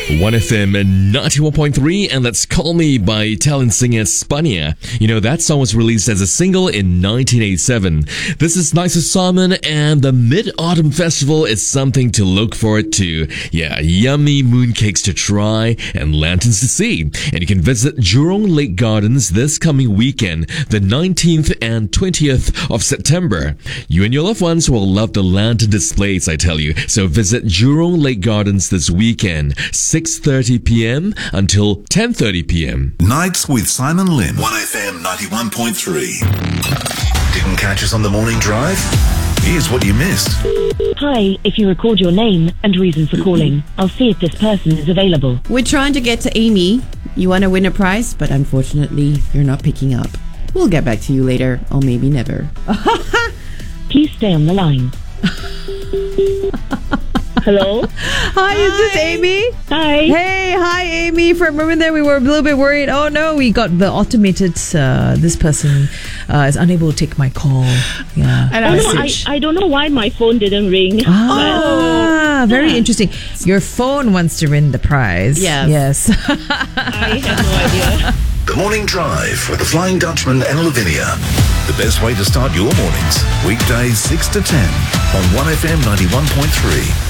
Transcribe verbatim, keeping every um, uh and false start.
one F M ninety-one point three, and that's Call Me by talent singer Spania. You know, that song was released as a single in nineteen eighty-seven. This is Nicer Simon, and the Mid-Autumn Festival is something to look forward to. Yeah, yummy mooncakes to try and lanterns to see. And you can visit Jurong Lake Gardens this coming weekend, the nineteenth and twentieth of September. You and your loved ones will love the lantern displays, I tell you. So visit Jurong Lake Gardens this weekend, six thirty p.m. until ten thirty p.m. Nights with Simon Lim. one F M ninety-one point three. Didn't catch us on the morning drive? Here's what you missed. Hi, if you record your name and reason for calling, I'll see if this person is available. We're trying to get to Amy. You want to win a prize, but unfortunately, you're not picking up. We'll get back to you later, or maybe never. Please stay on the line. Hello? Hi, is this Amy? Hi. Hey, hi, Amy. For a moment there, we were a little bit worried. Oh, no, we got the automated, uh, this person uh, is unable to take my call. Yeah. And Oh, I no, I, message. I don't know why my phone didn't ring. Ah, very Yeah. interesting. Your phone wants to win the prize. Yes. Yes. I have no idea. The Morning Drive with the Flying Dutchman and Lavinia. The best way to start your mornings. Weekdays six to ten on one F M ninety-one point three.